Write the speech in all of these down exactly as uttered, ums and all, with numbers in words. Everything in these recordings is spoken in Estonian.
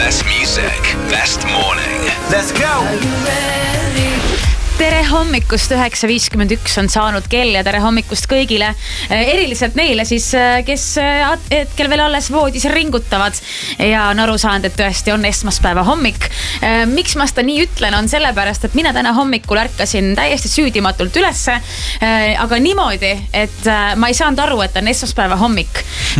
Best music, best morning. Let's go! Tere hommikust, üheksa viiskümmend üks on saanud kell ja tere hommikust kõigile. Eriliselt neile siis, kes hetkel veel alles voodis ringutavad ja on aru saanud, et tõesti on esmaspäeva hommik. Miks ma seda nii ütlen, on sellepärast, et mina täna hommikul ärkasin täiesti süüdimatult ülesse, aga niimoodi, et ma ei saanud aru, et on esmaspäeva hommik.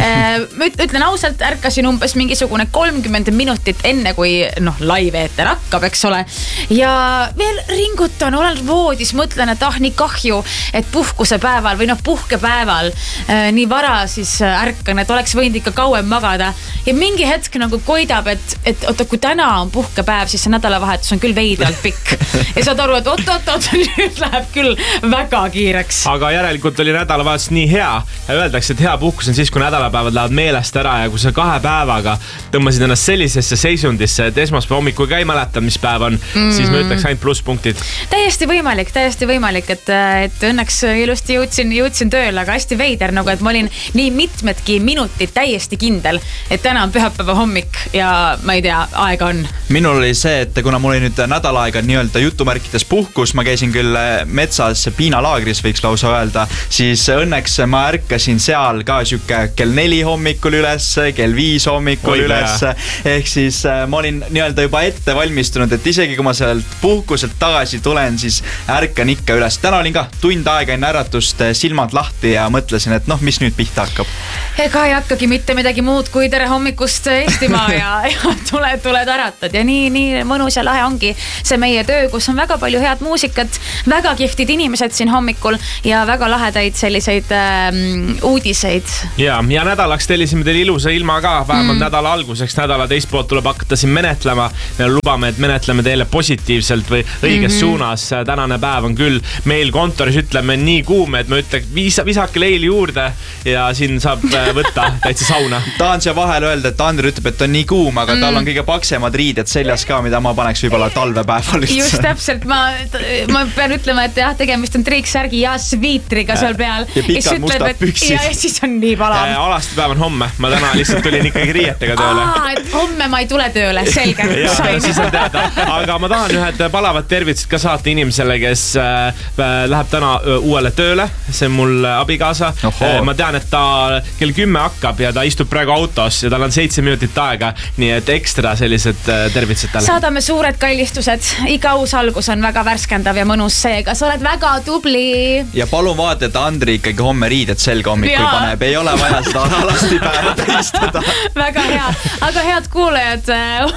Ütlen ausalt, ärkasin umbes mingisugune kolmkümmend minutit enne, kui noh, live eeter hakkab, eks ole. Ja veel ringutan, olen voodis, mõtlen, et ah, nii kahju, et puhkuse päeval või noh, puhkepäeval äh, nii vara siis ärkan, et oleks võinud ikka kauem magada. Ja mingi hetk nagu koidab, et, et oota, kui täna on puhkepäev, siis see nädalavahetus on küll veidralt pikk. Ja saad aru, et oot, oot, oot, nüüd läheb küll väga kiireks. Aga järelikult oli nädalavahetus nii hea. Ja öeldakse, et hea puhkus on siis, kui nädalapäevad lähevad meelest ära ja kui sa kahe päevaga tõmbasid ennast sellisesse seisundisse, et esmaspäeva hommikul ka ei mäleta, mis päev on, mm. siis ma ütleks ainult plusspunktid. Täiesti võimalik, täiesti võimalik, et, et õnneks ilusti jõudsin, jõudsin tööle, aga hästi veider, nagu et ma olin nii mitmedki minutid täiesti kindel, et täna on pühapäeva hommik ja ma ei tea, aega on. Minul oli see, et kuna mul oli nüüd nädal aega nii-öelda jutumärkides puhkus, ma käisin küll metsas piinalaagris, võiks lausa öelda, siis õnneks ma ärkasin seal ka süke kell neli hommikul üles, kell viis hommikul Oi, üles, ehk siis ma olin nii-öelda juba ette valmistunud, et isegi kui ma sealt puhkuselt tagasi tulen, siis ärkan ikka üles. Täna olin ka tund aega enne äratust silmad lahti ja mõtlesin, et noh, mis nüüd pihta hakkab. Ega ei hakkagi mitte midagi muud kui tere hommikust Eestimaa ja, ja tuled, tuled äratad ja nii, nii mõnus ja lahe ongi see meie töö, kus on väga palju head muusikat, väga kihvtid inimesed siin hommikul ja väga lahedaid selliseid ähm, uudiseid. Ja, ja nädalaks tellisime teile ilusa ilma ka, vähemalt mm. nädala alguseks, nädala teist poolt tuleb hakata siin menetlema. Me lubame, et menetleme teile positiivselt või õiges mm-hmm. suunas. Tänane päev on küll meil kontoris, ütleme, nii kuum, et ma ütleks viisa, visake leili juurde ja siin saab võtta täitsa sauna. Tahan siia vahel öelda, et Andri ütleb, et on nii kuum, aga mm. tal on kõige paksemad riided seljas ka, mida ma paneks võib-olla talvepäeval üldse. Just täpselt, ma, ma pean ütlema, et jah, tegemist on triiksärgi ja sviitriga seal peal. Ja pikad mustad et, püksid. Ja siis on nii palav. Alastipäev on homme, ma täna lihtsalt tulin ikkagi riietega tööle. Aa, et homme ma ei tule tööle, selge. ja, siis on teada. Aga ma tahan ühed palavad tervitsid ka saata inimesele, kes äh, läheb täna uuele tööle. See on mul abikaasa. Oho. Ma tean, et ta kell kümme hakkab ja ta istub praegu autos ja tal on seitse minutit aega. Nii et ekstra sellised tervitsed talle. Saadame suured kallistused. Iga uus algus on väga värskendav ja mõnus seega. Sa oled väga tubli. Ja palun vaata, et Andri ikkagi homme riided selga hommikul ja. Paneb. Ei ole vaja seda alastipäeva tähistada. Väga hea. Aga head kuulajad,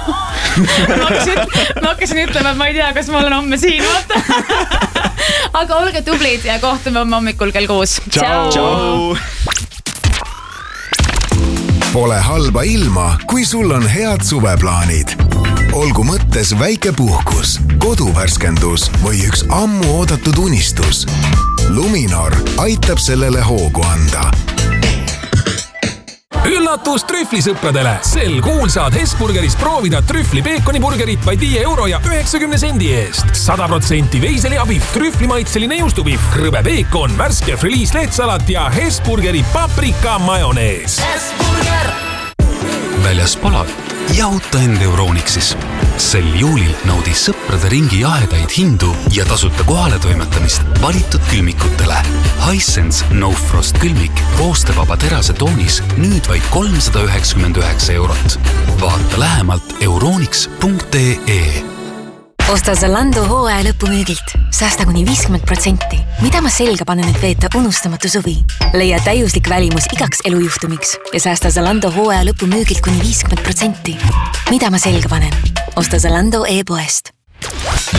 ma hakkasin, ma hakkasin ütlema, et ma ei tea, kas ma olen homme siin. Aga olge tublid ja kohtume homme hommikul kell kuus. Ciao! Ciao. Pole halba ilma, kui sul on head suveplaanid. Olgu mõttes väike puhkus, koduvärskendus või üks ammu oodatud unistus. Luminor aitab sellele hoogu anda. Üllatus trühvlisõpradele! Sel kuul saad Hesburgeris proovida trühvli peekoniburgerit vaid viie euro ja üheksakümne sendi eest. sada protsenti veiseliabif, trühvlimaitseline juustubif, krõbe peekon, värske friliis lehtsalat ja Hesburgeri paprika majonees. Hesburger! Väljas palav, jahuta end Euronixis. Sel juulil naudi sõprade ringi jahedaid hindu ja tasuta kohale toimetamist valitud külmikutele. Hisense No Frost külmik roostevaba terase toonis nüüd vaid kolmsada üheksakümmend üheksa eurot. Vaata lähemalt euronix punkt ee. Osta Zalando hooaja lõpumüügilt. Säästa kuni viiskümmend protsenti. Mida ma selga panen, et veeta unustamatu suvi? Leia täiuslik välimus igaks elujuhtumiks ja säästa Zalando hooaja lõpumüügilt kuni viiskümmend protsenti. Mida ma selga panen? Osta Zalando e-poest.